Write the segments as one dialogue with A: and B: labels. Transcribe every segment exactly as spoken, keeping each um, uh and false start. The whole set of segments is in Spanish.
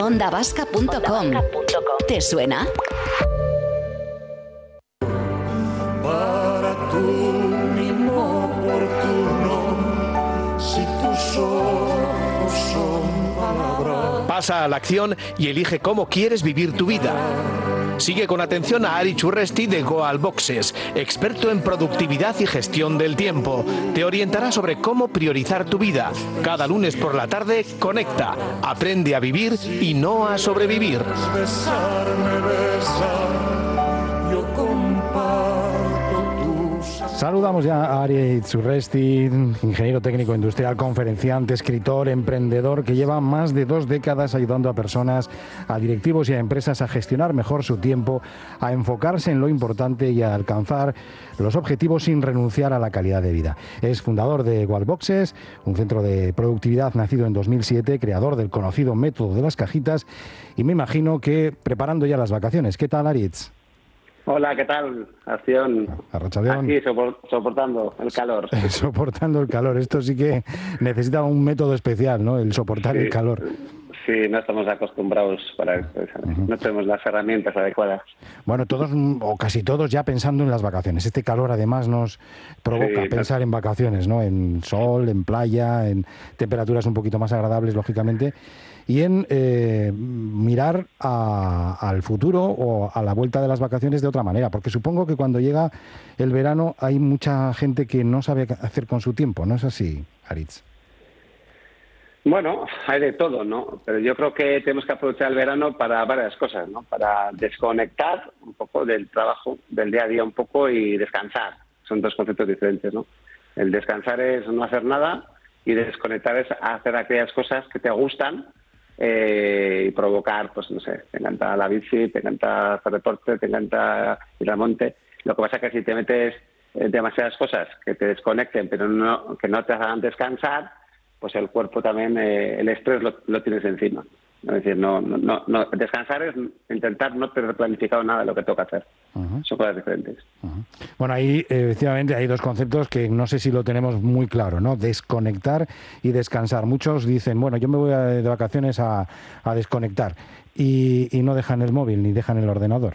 A: onda vasca punto com. ¿Te suena?
B: Para tu mimo oportuno, si tus ojos son palabras.
C: Pasa a la acción y elige cómo quieres vivir tu vida. Sigue con atención a Ari Churresti de Goal Boxes, experto en productividad y gestión del tiempo. Te orientará sobre cómo priorizar tu vida. Cada lunes por la tarde, conecta, aprende a vivir y no a sobrevivir.
B: Besarme, besa, yo comparto tus...
D: Saludamos ya a Ari Churresti, ingeniero técnico industrial, conferenciante, escritor, emprendedor, que lleva más de dos décadas ayudando a personas, a directivos y a empresas a gestionar mejor su tiempo, a enfocarse en lo importante y a alcanzar los objetivos sin renunciar a la calidad de vida. Es fundador de Goal Boxes, un centro de productividad nacido en dos mil siete, creador del conocido método de las cajitas, y me imagino que preparando ya las vacaciones. ¿Qué tal, Aritz?
E: Hola, ¿qué tal? Acción.
D: Arrachaldeón.
E: Aquí sopor- soportando el calor.
D: Soportando el calor. Esto sí que necesita un método especial, ¿no? El soportar
E: Sí.
D: el calor.
E: Sí, no estamos acostumbrados para esto. Uh-huh. No tenemos las herramientas adecuadas.
D: Bueno, todos o casi todos ya pensando en las vacaciones. Este calor además nos provoca
E: Sí,
D: pensar
E: no.
D: en vacaciones, ¿no? En sol, en playa, en temperaturas un poquito más agradables, lógicamente, y en eh, mirar a, al futuro o a la vuelta de las vacaciones de otra manera, porque supongo que cuando llega el verano hay mucha gente que no sabe qué hacer con su tiempo, ¿no es así, Aritz?
E: Bueno, hay de todo, ¿no? Pero yo creo que tenemos que aprovechar el verano para varias cosas, ¿no? Para desconectar un poco del trabajo, del día a día un poco y descansar. Son dos conceptos diferentes, ¿no? El descansar es no hacer nada y desconectar es hacer aquellas cosas que te gustan eh, y provocar, pues no sé, te encanta la bici, te encanta hacer deporte, te encanta ir al monte. Lo que pasa es que si te metes en demasiadas cosas que te desconecten pero no, que no te hagan descansar, pues el cuerpo también, eh, el estrés lo, lo tienes encima. Es decir, no, no, no, descansar es intentar no tener planificado nada de lo que toca hacer. Uh-huh. Son cosas diferentes.
D: Uh-huh. Bueno, ahí efectivamente hay dos conceptos que no sé si lo tenemos muy claro, ¿no? Desconectar y descansar. Muchos dicen, bueno, yo me voy a, de vacaciones a, a desconectar y, y no dejan el móvil ni dejan el ordenador.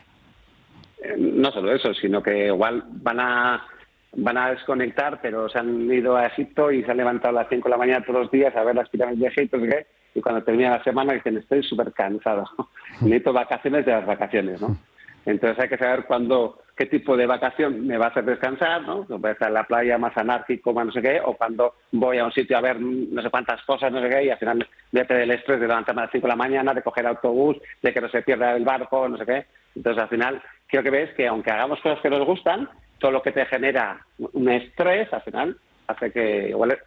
E: Eh, no solo eso, sino que igual van a van a desconectar, pero se han ido a Egipto y se han levantado a las cinco de la mañana todos los días a ver las pirámides de Egipto, ¿qué? Y cuando termina la semana dicen, estoy súper cansado, necesito vacaciones de las vacaciones, ¿no? Entonces hay que saber cuándo, qué tipo de vacación me va a hacer descansar, ¿no? Voy a estar en la playa más anárquico, más no sé qué, o cuando voy a un sitio a ver no sé cuántas cosas, no sé qué, y al final voy a tener el estrés de levantarme a las cinco de la mañana, de coger autobús, de que no se pierda el barco, no sé qué. Entonces al final quiero que veas que aunque hagamos cosas que nos gustan, todo lo que te genera un estrés, al final, hace que igual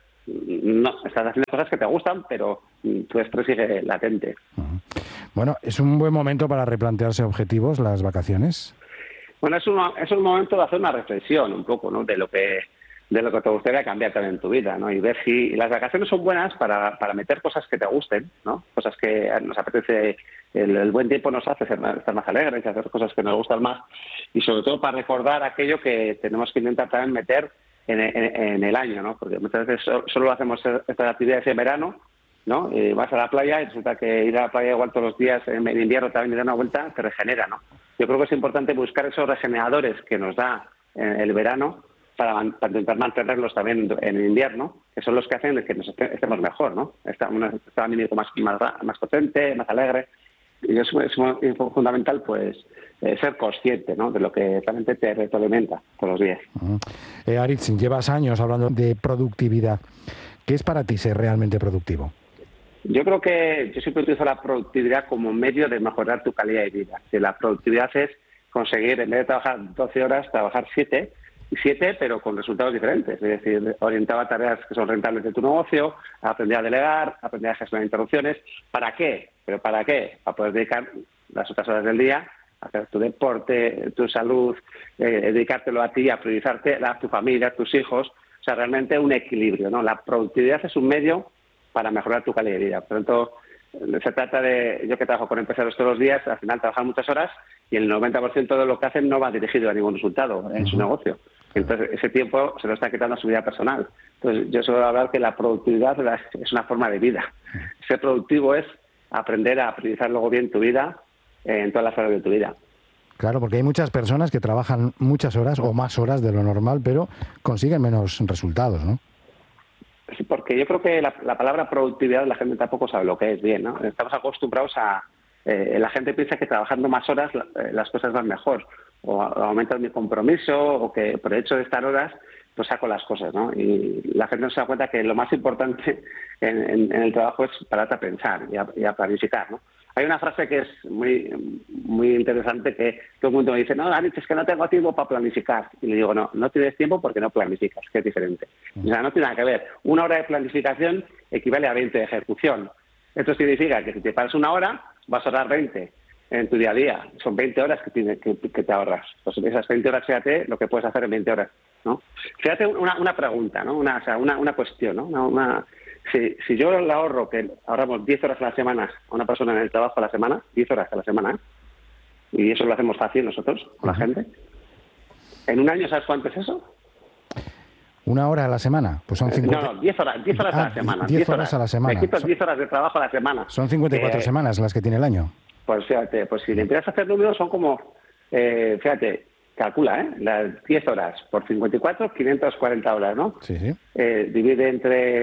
E: no estás haciendo cosas que te gustan, pero tu estrés sigue latente.
D: Uh-huh. Bueno, ¿es un buen momento para replantearse objetivos las vacaciones?
E: Bueno, es un, es un momento de hacer una reflexión un poco, ¿no? De lo que de lo que te gustaría cambiar también en tu vida, ¿no? Y ver si las vacaciones son buenas para, para meter cosas que te gusten, ¿no? Cosas que nos apetece, el, el buen tiempo nos hace ser, estar más alegres y hacer cosas que nos gustan más, y sobre todo para recordar aquello que tenemos que intentar también meter en, en, en el año, ¿no? Porque muchas veces solo hacemos estas actividades en verano, ¿no? Y vas a la playa y resulta que ir a la playa igual todos los días en invierno también y dar una vuelta te regenera, ¿no? Yo creo que es importante buscar esos regeneradores que nos da el verano para, para intentar mantenerlos también en el invierno, que son los que hacen que nos estemos mejor, ¿no? Está un estado anímico más, más, más potente, más alegre. Y eso es, es fundamental, pues, eh, ser consciente, ¿no? De lo que realmente te retroalimenta todos los días.
D: Uh-huh. Eh, Aritz, llevas años hablando de productividad. ¿Qué es para ti ser realmente productivo?
E: Yo creo que yo siempre utilizo la productividad como medio de mejorar tu calidad de vida. Que la productividad es conseguir, en vez de trabajar doce horas, trabajar siete, siete, pero con resultados diferentes. Es decir, orientado a tareas que son rentables de tu negocio, aprender a delegar, aprender a gestionar interrupciones. ¿Para qué? ¿Pero para qué? Para poder dedicar las otras horas del día a hacer tu deporte, tu salud, eh, dedicártelo a ti, a priorizarte, a tu familia, a tus hijos. O sea, realmente un equilibrio, ¿no? La productividad es un medio para mejorar tu calidad de vida. Por lo tanto, se trata de, yo que trabajo con empresarios todos los días, al final trabajan muchas horas y el noventa por ciento de lo que hacen no va dirigido a ningún resultado en su negocio. Entonces, ese tiempo se lo está quitando a su vida personal. Entonces, yo suelo hablar que la productividad es una forma de vida. Ser productivo es aprender a priorizar luego bien tu vida eh, en todas las áreas de tu vida.
D: Claro, porque hay muchas personas que trabajan muchas horas o más horas de lo normal, pero consiguen menos resultados, ¿no?
E: Sí, porque yo creo que la, la palabra productividad la gente tampoco sabe lo que es bien, ¿no? Estamos acostumbrados a... Eh, la gente piensa que trabajando más horas eh, las cosas van mejor, o, o aumentan mi compromiso, o que por el hecho de estar horas pues saco las cosas, ¿no? Y la gente no se da cuenta que lo más importante en, en, en el trabajo es pararte a pensar y a, y a planificar, ¿no? Hay una frase que es muy muy interesante que todo el mundo me dice, no, David, es que no tengo tiempo para planificar. Y le digo, no, no tienes tiempo porque no planificas, que es diferente. O sea, no tiene nada que ver. Una hora de planificación equivale a veinte de ejecución. Esto significa que si te paras una hora, vas a ahorrar veinte en tu día a día. Son veinte horas que, tiene, que, que te ahorras. Pues esas veinte horas, fíjate lo que puedes hacer en veinte horas, ¿no? Fíjate una, una pregunta, ¿no? Una, o sea, una, una cuestión, ¿no? Una, una, si, si yo le ahorro, que ahorramos diez horas a la semana a una persona en el trabajo a la semana, diez horas a la semana, ¿eh? Y eso lo hacemos fácil nosotros, con la gente. En un año, ¿sabes cuánto es eso?
D: ¿Una hora a la semana? Pues son cincuenta...
E: No, no, diez horas, diez horas
D: ah,
E: a la semana.
D: diez horas a la semana.
E: Me quito
D: Son...
E: diez horas de trabajo a la semana.
D: Son cincuenta y cuatro
E: eh,
D: semanas las que tiene el año.
E: Pues fíjate, pues si le empiezas a hacer números son como, eh, fíjate, calcula, ¿eh? Las diez horas por cincuenta y cuatro, quinientas cuarenta horas, ¿no?
D: Sí, sí.
E: Eh, divide entre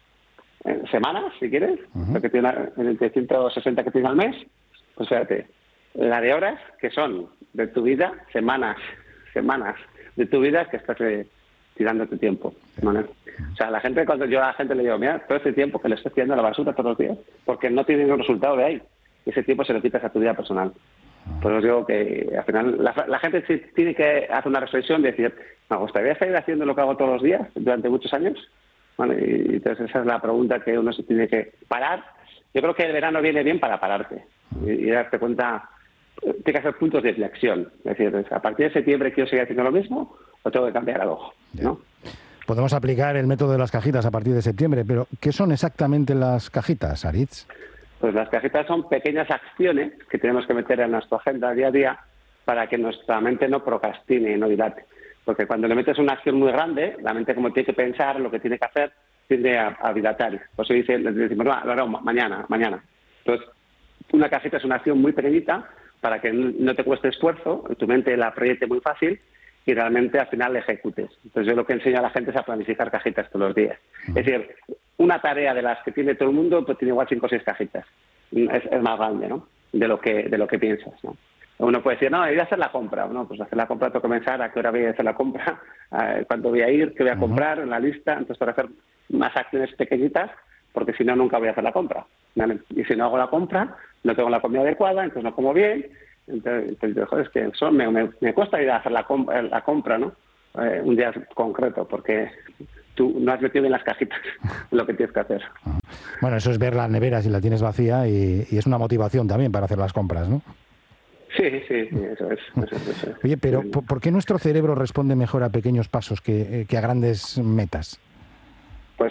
E: eh, semanas, si quieres, uh-huh. Lo que tiene entre ciento sesenta que tiene al mes, pues fíjate, la de horas que son de tu vida, semanas, semanas de tu vida que estás eh, tirando tu tiempo, ¿vale? O sea, la gente, cuando yo a la gente le digo, mira, todo ese tiempo que le estoy tirando a la basura todos los días, porque no tiene ningún resultado de ahí, ese tiempo se lo quitas a tu vida personal. Por eso digo que al final la, la gente sí tiene que hacer una reflexión de decir, me gustaría seguir haciendo lo que hago todos los días durante muchos años, ¿vale? Y entonces esa es la pregunta que uno se tiene que parar. Yo creo que el verano viene bien para pararte y, y darte cuenta, tiene que hacer puntos de inflexión. Es decir, a partir de septiembre quiero seguir haciendo lo mismo o tengo que cambiar algo, ¿no?
D: Podemos aplicar el método de las cajitas a partir de septiembre, pero ¿qué son exactamente las cajitas, Aritz?
E: Pues las cajitas son pequeñas acciones que tenemos que meter en nuestra agenda día a día para que nuestra mente no procrastine y no dilate. Porque cuando le metes una acción muy grande, la mente como tiene que pensar lo que tiene que hacer, tiende a, a dilatar. Por eso dice, le decimos, no, lo haré mañana, mañana. Entonces, una cajita es una acción muy pequeñita para que no te cueste esfuerzo, tu mente la proyecte muy fácil y realmente al final la ejecutes. Entonces yo lo que enseño a la gente es a planificar cajitas todos los días. Es decir, una tarea de las que tiene todo el mundo pues tiene igual cinco o seis cajitas. Es, es más grande, ¿no? De lo que de lo que piensas, ¿no? Uno puede decir, no, ir a hacer la compra. No, pues hacer la compra tengo que pensar a qué hora voy a hacer la compra, a cuándo voy a ir, qué voy a comprar en la lista. Entonces para hacer más acciones pequeñitas, porque si no, nunca voy a hacer la compra, ¿vale? Y si no hago la compra, no tengo la comida adecuada, entonces no como bien. Entonces, entonces joder, es que eso me, me, me cuesta ir a hacer la, comp la compra, ¿no? Eh, un día concreto, porque tú no has metido en las cajitas lo que tienes que hacer.
D: Bueno, eso es ver la nevera si la tienes vacía y, y es una motivación también para hacer las compras, ¿no?
E: Sí, sí, sí, eso es. Eso es, eso es.
D: Oye, pero ¿por qué nuestro cerebro responde mejor a pequeños pasos que, que a grandes metas?
E: Pues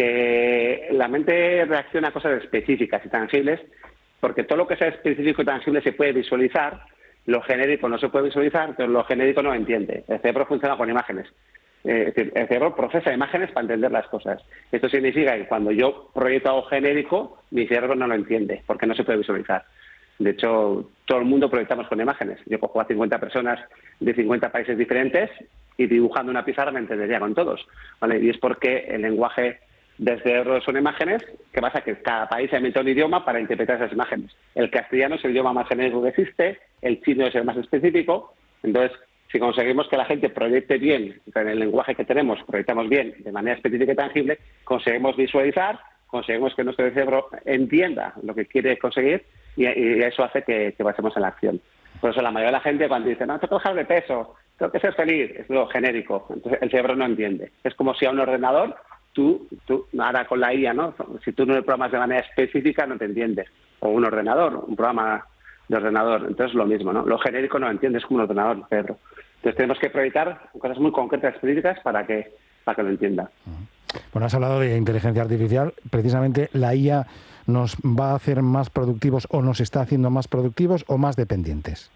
E: porque la mente reacciona a cosas específicas y tangibles, porque todo lo que sea específico y tangible se puede visualizar, lo genérico no se puede visualizar, pero lo genérico no lo entiende. El cerebro funciona con imágenes. Eh, es decir, el cerebro procesa imágenes para entender las cosas. Esto significa que cuando yo proyecto algo genérico, mi cerebro no lo entiende, porque no se puede visualizar. De hecho, todo el mundo proyectamos con imágenes. Yo cojo a cincuenta personas de cincuenta países diferentes y dibujando una pizarra me entendería con todos, ¿vale? Y es porque el lenguaje del cerebro son imágenes, que pasa que cada país emite un idioma para interpretar esas imágenes. El castellano es el idioma más genérico que existe, el chino es el más específico. Entonces, si conseguimos que la gente proyecte bien, en el lenguaje que tenemos, proyectamos bien, de manera específica y tangible, conseguimos visualizar, conseguimos que nuestro cerebro entienda lo que quiere conseguir y, y eso hace que, que pasemos en la acción. Por eso la mayoría de la gente cuando dice, no, tengo que bajar de peso, tengo que ser feliz, es lo genérico. Entonces el cerebro no entiende. Es como si a un ordenador, tú, tú ahora con la I A, ¿no? Si tú no le programas de manera específica, no te entiendes. O un ordenador, un programa de ordenador. Entonces lo mismo, ¿no? Lo genérico no lo entiendes como un ordenador, el cerebro. Entonces tenemos que proyectar cosas muy concretas, específicas, para que, para que lo entienda.
D: Bueno, has hablado de inteligencia artificial. Precisamente la I A nos va a hacer más productivos o nos está haciendo más productivos o más dependientes.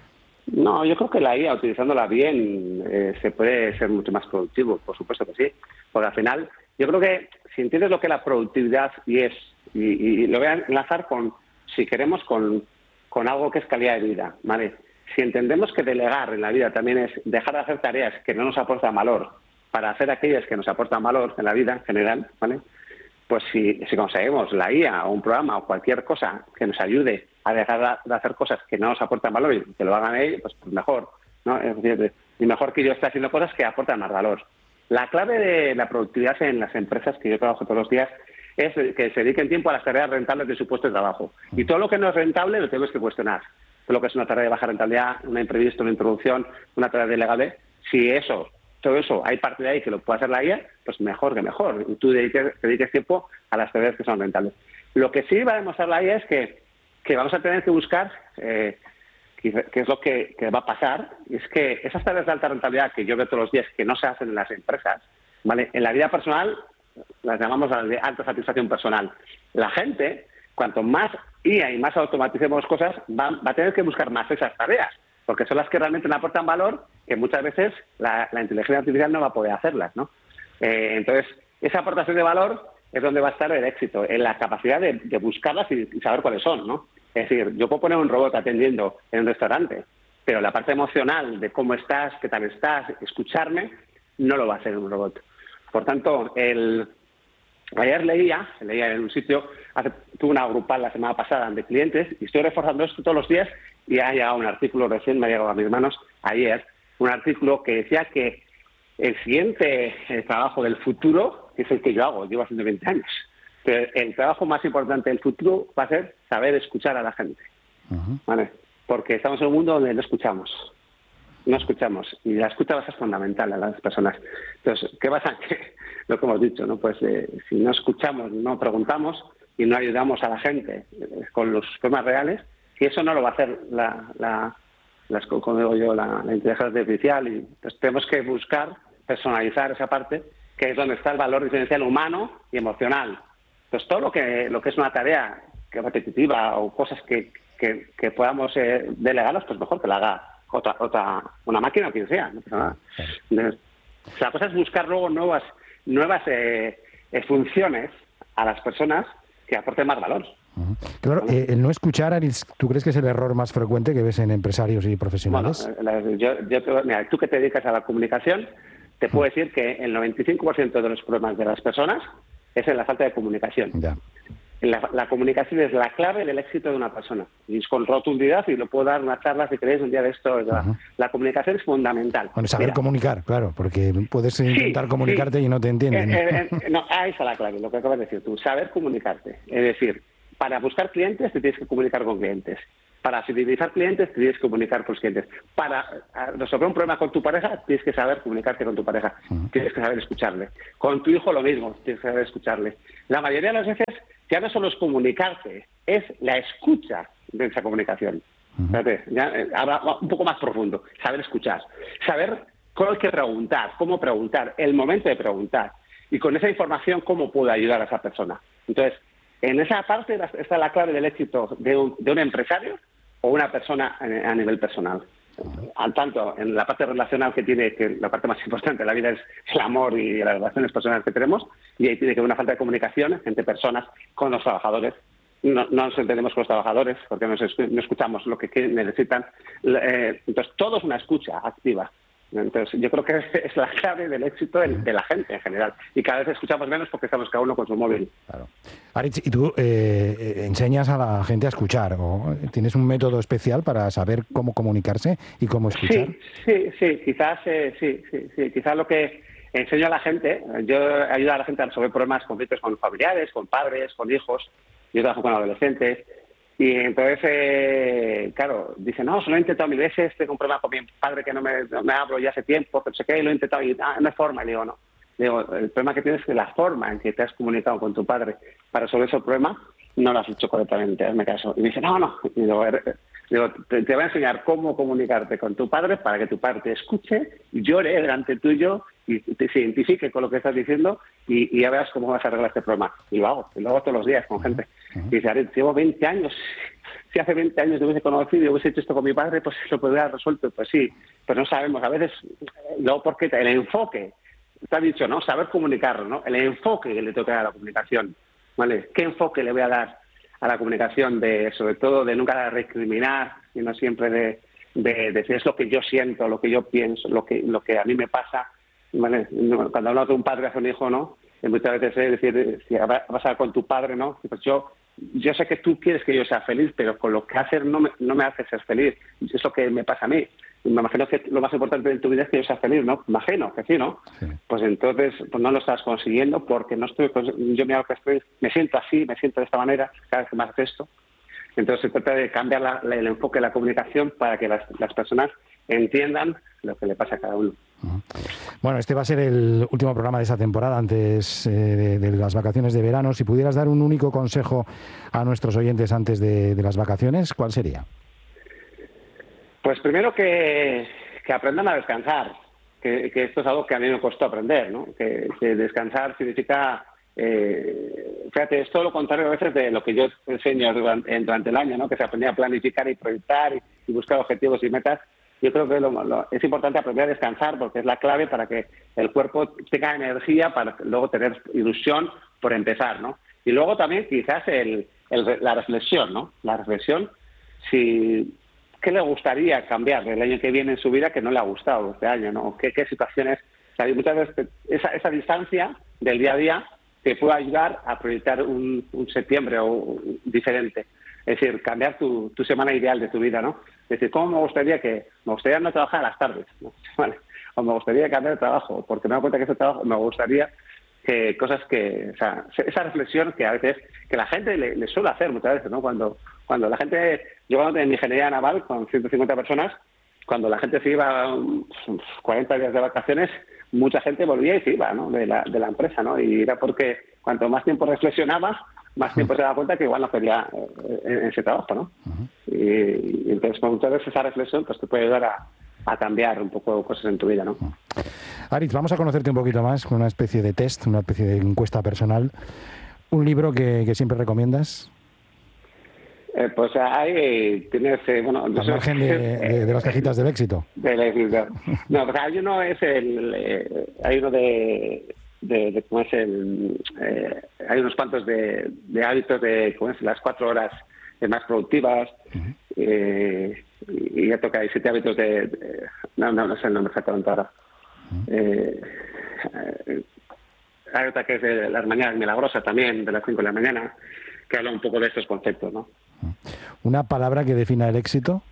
E: No, yo creo que la I A, utilizándola bien, eh, se puede ser mucho más productivo, por supuesto que sí. Porque al final, yo creo que si entiendes lo que es la productividad y es, y, y lo voy a enlazar con, si queremos, con, con algo que es calidad de vida, ¿vale? Si entendemos que delegar en la vida también es dejar de hacer tareas que no nos aportan valor para hacer aquellas que nos aportan valor en la vida en general, ¿vale? Pues si, si conseguimos la I A o un programa o cualquier cosa que nos ayude a dejar de hacer cosas que no nos aportan valor y que lo hagan ellos, pues, pues mejor, ¿no? Es decir, y mejor que yo esté haciendo cosas que aportan más valor. La clave de la productividad en las empresas que yo trabajo todos los días es que se dediquen tiempo a las tareas rentables de su puesto de trabajo. Y todo lo que no es rentable lo tenemos que cuestionar. Todo lo que es una tarea de baja rentabilidad, una imprevisto, una introducción, una tarea delegable, si eso, todo eso, hay parte de ahí que lo puede hacer la I A, pues mejor que mejor. Y tú dediques, dediques tiempo a las tareas que son rentables. Lo que sí va a demostrar la I A es que, que vamos a tener que buscar, eh, que, que es lo que, que va a pasar, es que esas tareas de alta rentabilidad que yo veo todos los días que no se hacen en las empresas, ¿vale? En la vida personal las llamamos las de alta satisfacción personal. La gente, cuanto más I A y más automaticemos cosas, va, va a tener que buscar más esas tareas, porque son las que realmente le aportan valor, que muchas veces la, la inteligencia artificial no va a poder hacerlas, ¿no? Eh, entonces, esa aportación de valor es donde va a estar el éxito, en la capacidad de, de buscarlas y, y saber cuáles son, ¿no? Es decir, yo puedo poner un robot atendiendo en un restaurante, pero la parte emocional de cómo estás, qué tal estás, escucharme, no lo va a hacer un robot. Por tanto, el... ayer leía, leía en un sitio, hace, tuve una grupal la semana pasada de clientes y estoy reforzando esto todos los días y ha llegado un artículo recién, me ha llegado a mis manos ayer, un artículo que decía que el siguiente el trabajo del futuro, que es el que yo hago, llevo haciendo veinte años, pero el trabajo más importante del futuro va a ser saber escuchar a la gente, uh-huh. ¿Vale? Porque estamos en un mundo donde no escuchamos. No escuchamos, y la escucha va a ser fundamental a las personas. Entonces, ¿qué pasa? Que lo que hemos dicho, ¿no? Pues eh, si no escuchamos, no preguntamos y no ayudamos a la gente eh, con los problemas reales, que eso no lo va a hacer la, la, las, como digo yo, la, la inteligencia artificial. Y pues tenemos que buscar personalizar esa parte, que es donde está el valor diferencial humano y emocional. Pues todo lo que lo que es una tarea que es repetitiva o cosas que, que, que podamos eh, delegarlas, pues mejor que la haga otra, otra una máquina o quien sea, no pasa nada. Entonces, la cosa es buscar luego nuevas nuevas eh, eh, funciones a las personas que aporten más valor.
D: Uh-huh. Claro, eh, el no escuchar, Aritz, ¿tú crees que es el error más frecuente que ves en empresarios y profesionales?
E: Bueno, yo, yo te, mira, tú que te dedicas a la comunicación, te puedo uh-huh. decir que el noventa y cinco por ciento de los problemas de las personas es en la falta de comunicación.
D: Ya.
E: La, la comunicación es la clave del éxito de una persona. Y es con rotundidad, y lo puedo dar una charla si queréis un día de esto. Uh-huh. La comunicación es fundamental.
D: Bueno, saber Mira. comunicar, claro, porque puedes intentar sí, comunicarte sí. y no te entienden.
E: Eh, eh, eh, no, ahí está la clave, lo que acabas de decir tú. Saber comunicarte. Es decir, para buscar clientes te tienes que comunicar con clientes. Para fidelizar clientes te tienes que comunicar con los clientes. Para resolver un problema con tu pareja tienes que saber comunicarte con tu pareja. Uh-huh. Tienes que saber escucharle. Con tu hijo lo mismo, tienes que saber escucharle. La mayoría de las veces ya no solo es comunicarte, es la escucha de esa comunicación. Uh-huh. Fíjate, ya, eh, ahora un poco más profundo. Saber escuchar. Saber cómo hay que preguntar, cómo preguntar, el momento de preguntar. Y con esa información, cómo puedo ayudar a esa persona. Entonces, en esa parte está la clave del éxito de un, de un empresario o una persona a nivel personal. Al tanto, en la parte relacional que tiene, que la parte más importante de la vida es el amor y las relaciones personales que tenemos, y ahí tiene que haber una falta de comunicación entre personas con los trabajadores. No, no nos entendemos con los trabajadores porque no escuchamos lo que necesitan. Eh, entonces, todo es una escucha activa. Entonces, yo creo que es la clave del éxito de, de la gente en general. Y cada vez escuchamos menos porque estamos cada uno con su móvil. Claro.
D: Aritz, ¿y tú eh, enseñas a la gente a escuchar? ¿O tienes un método especial para saber cómo comunicarse y cómo escuchar?
E: Sí, sí, sí. Quizás, eh, sí, sí, sí. Quizás lo que enseño a la gente, yo ayudo a la gente a resolver problemas conflictos con familiares, con padres, con hijos. Yo trabajo con adolescentes. Y entonces, eh, claro, dice, no, se lo he intentado mil veces, tengo un problema con mi padre que no me, no me hablo ya hace tiempo, pero sé que lo he intentado y ah, no hay forma. Y le digo, no. Le digo, el problema que tienes es que la forma en que te has comunicado con tu padre para resolver ese problema no lo has hecho correctamente, hazme caso. Y me dice, no, no. Y digo, digo te, te voy a enseñar cómo comunicarte con tu padre para que tu padre te escuche, llore delante tuyo y te se identifique con lo que estás diciendo y, y ya veas cómo vas a arreglar este problema. Y lo hago, y lo hago todos los días con gente. Uh-huh. Y dice, Aritz, llevo veinte años. Si hace veinte años te hubiese conocido y hubiese hecho esto con mi padre, pues lo podría haber resuelto. Pues sí, pero no sabemos. A veces, luego, porque el enfoque, te ha dicho, ¿no? Saber comunicarlo, ¿no? El enfoque que le toca a la comunicación, ¿vale? ¿Qué enfoque le voy a dar a la comunicación, de sobre todo de nunca recriminar, sino siempre de, de, de decir es lo que yo siento, lo que yo pienso, lo que lo que a mí me pasa. ¿Vale? Cuando hablamos de un padre hacia un hijo, ¿no? Y muchas veces es decir, si vas a hablar con tu padre, ¿no? Pues yo yo sé que tú quieres que yo sea feliz, pero con lo que haces no me, no me hace ser feliz. Es lo que me pasa a mí. Y me imagino que lo más importante en tu vida es que yo sea feliz, ¿no? Me imagino que sí, ¿no? Sí. Pues entonces pues no lo estás consiguiendo porque no estoy, yo me hago que estoy, me siento así, me siento de esta manera cada vez que me haces esto. Entonces se trata de cambiar la, la, el enfoque de la comunicación para que las, las personas entiendan lo que le pasa a cada uno.
D: Bueno, este va a ser el último programa de esta temporada antes eh, de, de las vacaciones de verano. Si pudieras dar un único consejo a nuestros oyentes antes de, de las vacaciones, ¿cuál sería?
E: Pues primero que, que aprendan a descansar, que, que esto es algo que a mí me costó aprender, ¿no? Que, que descansar significa, eh, fíjate, es todo lo contrario a veces de lo que yo enseño durante, durante el año, ¿no? Que se aprendía a planificar y proyectar y, y buscar objetivos y metas. Yo creo que lo, lo, es importante aprender a descansar porque es la clave para que el cuerpo tenga energía para luego tener ilusión por empezar, ¿no? Y luego también quizás el, el, la reflexión, ¿no? La reflexión, si qué le gustaría cambiar el año que viene en su vida que no le ha gustado este año, ¿no? ¿Qué, qué situaciones? O sea, muchas veces esa, esa distancia del día a día te puede ayudar a proyectar un, un septiembre o un, diferente. Es decir, cambiar tu, tu semana ideal de tu vida, ¿no? Es decir, ¿cómo me gustaría que... Me gustaría no trabajar a las tardes, ¿no? ¿Vale? O me gustaría cambiar de trabajo, porque me doy cuenta que ese trabajo me gustaría que cosas que... O sea, esa reflexión que a veces... Que la gente le, le suele hacer muchas veces, ¿no? Cuando, cuando la gente... Yo cuando en mi ingeniería naval, con ciento cincuenta personas, cuando la gente se iba cuarenta días de vacaciones, mucha gente volvía y se iba, ¿no? De la, de la empresa, ¿no? Y era porque cuanto más tiempo reflexionabas, más tiempo se da cuenta que igual no quería en ese trabajo, ¿no? Uh-huh. y, y entonces muchas veces esa reflexión pues te puede ayudar a, a cambiar un poco cosas en tu vida, ¿no? Uh-huh.
D: Aritz, vamos a conocerte un poquito más con una especie de test, una especie de encuesta personal. ¿Un libro que, que siempre recomiendas?
E: Eh, pues hay, tienes, eh, bueno...
D: Al margen de, de, de las cajitas del éxito.
E: Del éxito. No, pues hay uno, es el, eh, hay uno de... De, de cómo es el eh, hay unos cuantos de, de hábitos de cómo es las cuatro horas más productivas. Uh-huh. eh, y, y ya toca hay siete hábitos de, de no, no no sé el nombre exactamente ahora. Uh-huh. eh, eh, hay otra que es de las mañanas milagrosas también, de las cinco de la mañana, que habla un poco de estos conceptos, ¿no?
D: Uh-huh. ¿Una palabra que defina el éxito?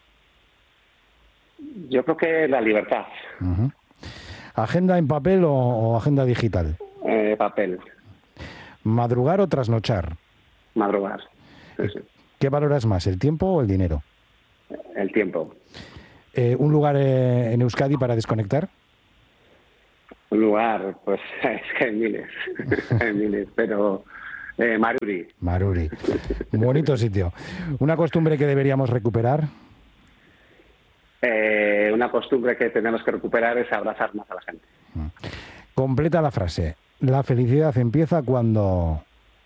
E: Yo creo que la libertad.
D: Uh-huh. ¿Agenda en papel o, o agenda digital?
E: Eh, papel.
D: ¿Madrugar o trasnochar?
E: Madrugar. Sí, sí.
D: ¿Qué valoras más, el tiempo o el dinero?
E: El tiempo.
D: Eh, ¿Un lugar eh, en Euskadi para desconectar?
E: Un lugar, pues es que hay miles, hay miles, pero eh, Maruri.
D: Maruri. Un bonito sitio. ¿Una costumbre que deberíamos recuperar?
E: Eh, una costumbre que tenemos que recuperar es abrazar más a la gente.
D: Completa la frase. La felicidad empieza cuando...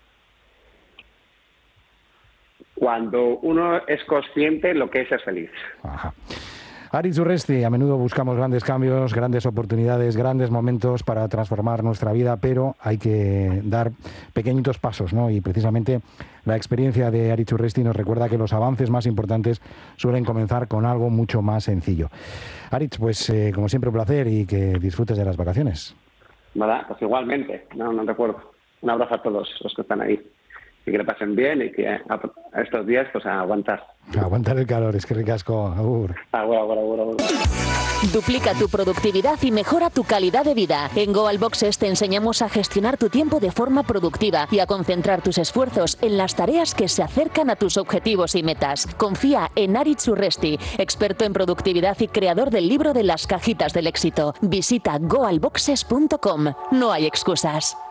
E: Cuando uno es consciente de lo que es ser feliz.
D: Ajá. Aritz Urresti, a menudo buscamos grandes cambios, grandes oportunidades, grandes momentos para transformar nuestra vida, pero hay que dar pequeñitos pasos, ¿no? Y precisamente la experiencia de Aritz Urresti nos recuerda que los avances más importantes suelen comenzar con algo mucho más sencillo. Aritz, pues eh, como siempre un placer y que disfrutes de las vacaciones.
E: ¿Verdad? Pues igualmente, no, no recuerdo. Un abrazo a todos los que están ahí. Y que le pasen bien y que a, a estos días pues a aguantar.
D: A aguantar el calor, es que ricasco. Agur.
E: Agur, agur, agur, agur.
A: Duplica tu productividad y mejora tu calidad de vida. En GoalBoxes te enseñamos a gestionar tu tiempo de forma productiva y a concentrar tus esfuerzos en las tareas que se acercan a tus objetivos y metas. Confía en Aritz Urresti, experto en productividad y creador del libro de las cajitas del éxito. Visita goalboxes punto com. No hay excusas.